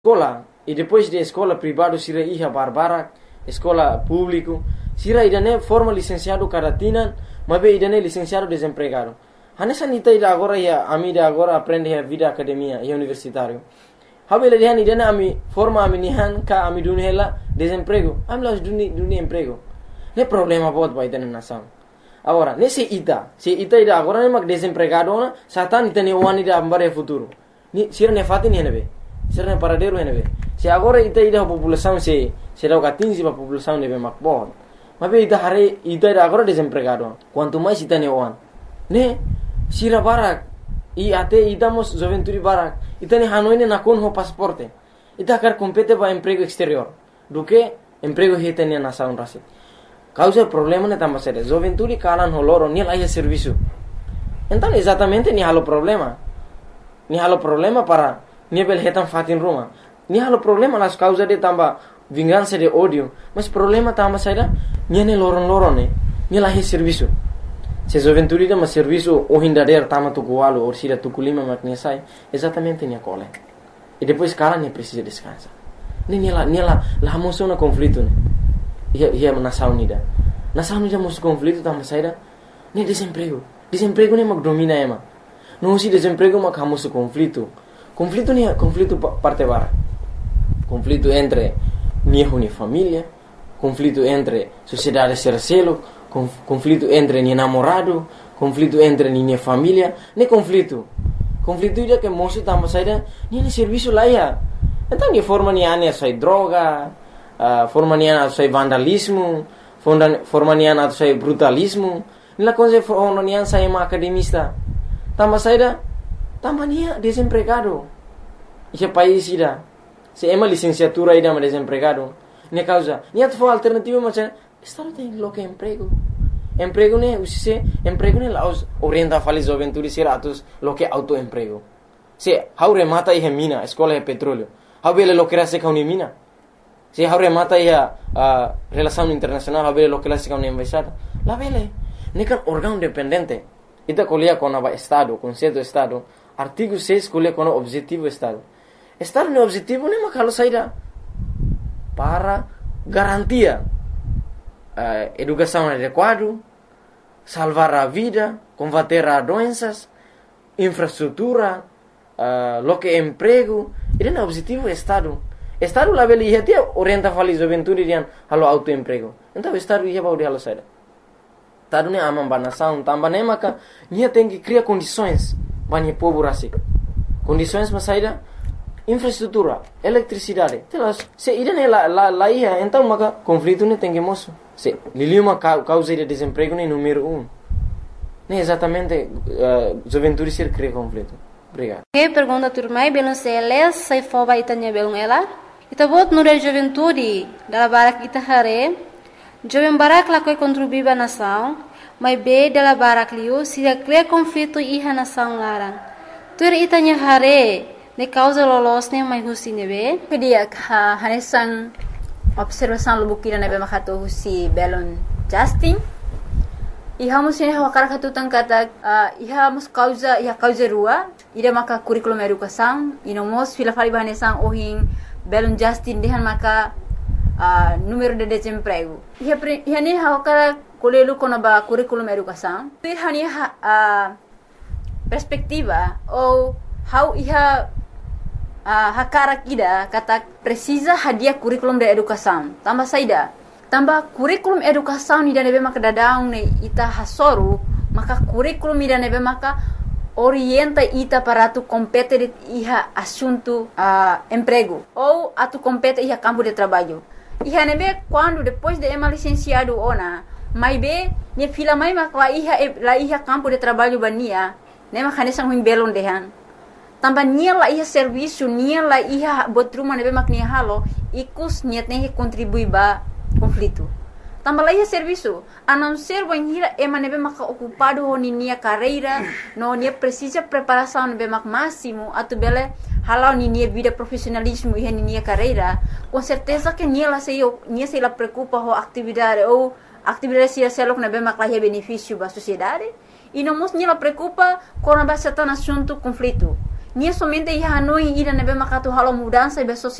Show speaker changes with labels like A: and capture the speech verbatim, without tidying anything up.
A: escola, e depois de escola privada, sira ia barbara, escola público, sira idane forma licenciado caratina, mas bem idane licenciado desempregado. Hanessa nita ida agora ia amida agora aprende a vida academia e universitário. Habela dihan idane ami forma ami nihan ka ami dunhela desemprego, ami las duni duni emprego. Ne problema bot ba idane nação. Agora, nesse ita, se ita ida agora ne mag desempregado na, satan ita ne wani da ambare futuro. Ni sira ne fatin ne be. Sira ne paradeiro ne be. Se agora ita ida população se será o atinge a população ne be makbon. Mas be ita hare ita ida agora desempregado. Quanto mais ita ne wan. Ne sira barak e até idamos juventude barak. Ita ne hanoi ne nakon ho pasaporte. Ita quer compete para emprego exterior. Do que emprego hita ne nação rasi. Causa problema ne tambah sério. Juventude kalan holoro ni lá serviço. Então exatamente ni halo problema. Ni halo problema para ni bel hetam fatin rumah. Ni halo problema las causa de tambah vingança de ódio. Mas problema tambah sério ni ne loron-loron ne. Ni lá serviço. Se juventude dá mas serviço o hindader tama tu gualo ou sira tu kulima makne sai. Exatamente ni cole. E depois kalan ni precisa descansar. Ni ni lá ni lá lá moção na conflito ne. Ia ia nação nida. Nação nida mus conflito tambah saída. Ni desemprego. Desemprego ni mag domina ema. Não se desemprego mag hamus conflito. Conflito ni conflito parte bara. Conflito entre ni huni família, conflito entre sociedade sercelo, conflito entre ni namorado, conflito entre ni família, ni conflito. Conflito ida que moço tambah saída ni ni serviço lá ia. Então ni forma ni ane sai droga. Uh, forma nian atau saya vandalismo, forma nian atau saya brutalismo. Nila coisa forma nian saya ma academista. Tambah saya tambah nia desempregado. Esse país ida, se ema licenciatura ida ma desempregado. Nia causa, nia tu alternativa macam, estado tem lo que emprego. Emprego ne usise, emprego ne laos orienta fali juventude sera atus lo que autoemprego. Se haure mata ihe mina, escola é petróleo. Haure lo que rase kauni mina. Se haure mata ia uh, relação internacional, haure lo que la siga una embaixada. La vele, nekan órgão dependente. Ita colia com o Estado, conceito do Estado. Artigo seis colia com o objetivo do Estado. Estado no objetivo nem makalo saída para garantia uh, educação adequada, salvar a vida, combater as doenças, infraestrutura, uh, lo que emprego. Esse é o objetivo do Estado. Estado lá beli ia dia orienta fali juventude dian halo autoemprego. Então Estado ia baudi halo saída. Estado ne amam banação, tambah ne maka nia tem que criar condições bani povo rasi. Condições mas saída infraestrutura, eletricidade. Telas se ida ne la la la ia então maka conflito ne tem que moço. Se liliuma causa de desemprego ne número um. Ne exatamente uh, juventude ser cria conflito. Obrigado.
B: Que pergunta turma, belum seles, sai foba itanya belum ela. Ita bot no da juventude, da barak ita hare, jovem barak la koi contribuir ba nação, mas be da barak liu se cria conflito iha nação larang. Tur itanya hare, ne causa lolos ne mai husi ne be.
C: Pedia ha hanesan observação lubukira ne be makato husi belon Justin. Iha mus ini hawakar katu tangkata uh, iha mus causa iha causa rua ida maka curriculum educação ino mos fila fali bahanesang ohin belum Justin dihan maka uh, número de desemprego iha pre, iha ni hawakar kolelu kono ba curriculum educação iha ni uh, perspectiva ou how iha uh, hakara ida kata precisa hadiah curriculum de educação tambah saida tambah kurikulum educação ni nebe maka dadaung ne ita hasoru maka kurikulum ni nebe maka orienta ita para tu compete de iha assunto uh, emprego ou atu compete iha campo de trabalho iha nebe quando depois de ema licenciado ona mai be ne fila mai maka la iha la iha campo de trabalho bania ne maka ne sang huing belon dehan tambah nia la iha serviço nia la iha botruma nebe mak nia halo ikus niat ne contribui ba conflito. Tambah lagi serviço. A não ser banhira ema nebe maka ocupado ho nia carreira, no nia precisa preparação nebe mak máximo, atu bele halau ni nia vida profissionalismo e nia carreira, com certeza que nia la sei nia sei la preocupa ho atividade ou atividade sia selok nebe mak lahi benefício ba sociedade, e não mos nia la preocupa com a base tan assunto conflito. nia somente iha hanoi ida nebe makato halo mudança e